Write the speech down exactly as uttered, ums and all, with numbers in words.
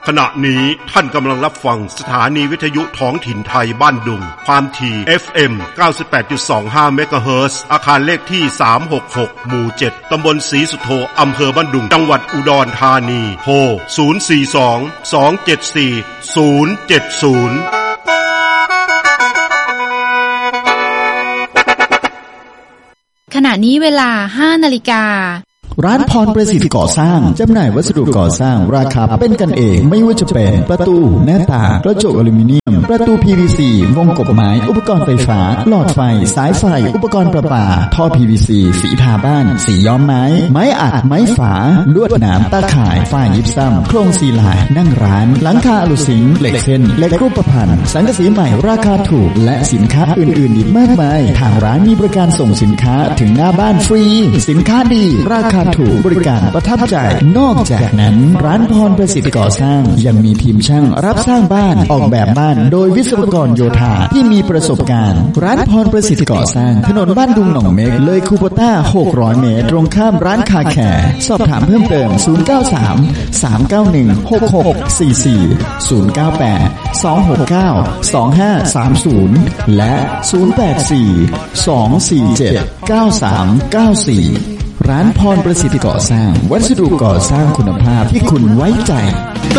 ขณะนี้ท่านกำลังรับฟังสถานีวิทยุท้องถิ่นไทยบ้านดุงความถี่ เอฟ เอ็ม เก้าสิบแปดจุดสองห้า เมกะเฮิรตซ์อาคารเลขที่สามหกหกหมู่เจ็ดตำบลศรีสุโธอำเภอบ้านดุงจังหวัดอุดรธานีโทรศูนย์ สี่ สอง สอง เจ็ด สี่ ศูนย์ เจ็ด ศูนย์ขณะนี้เวลา ห้านาฬิการ้านพรประสิทธิ์ก่อสร้างจำหน่ายวัสดุก่อสร้างราคาเป็นกันเองไม่ว่าจะเป็นประตูหน้าต่างกระจกอลูมิเนียมประตู พี วี ซี วงกบไม้อุปกรณ์ไฟฟ้าหลอดไฟสายไฟอุปกรณ์ประปาท่อ พี วี ซี สีทาบ้านสีย้อมไม้ไม้อัดไม้ฝาลวดหนามตาข่ายฝ้ายิปซัมโครงซีลานั่งร้านหลังคาอลูซิงค์เหล็กเส้นเหล็กรูปพรรณสังกะสีใหม่ราคาถูกและสินค้าอื่นๆอีกมากมายทางร้านมีบริการส่งสินค้าถึงหน้าบ้านฟรีสินค้าดีราคาถูกบริการประทับใจนอกจากนั้นร้านพรประสิทธิ์ก่อสร้างยังมีทีมช่างรับสร้างบ้านออกแบบบ้านโดยวิศวกรโยธาที่มีประสบการณ์ร้านพรประสิทธิ์ก่อสร้างถนนบ้านดุงหนองเม็กเลยคูโบต้าหกร้อยเมตรตรงข้ามร้านคาแคร์สอบถามเพิ่มเติมศูนย์ เก้า สาม สาม เก้า หนึ่ง หก หก สี่ สี่ ศูนย์ เก้า แปด สอง หก เก้า สอง ห้า สาม ศูนย์และศูนย์ แปด สี่ สอง สี่ เจ็ด เก้า สาม เก้า สี่ร้านพรประสิทธิ์ก่อสร้างวัสดุก่อสร้างคุณภาพที่คุณไว้ใจ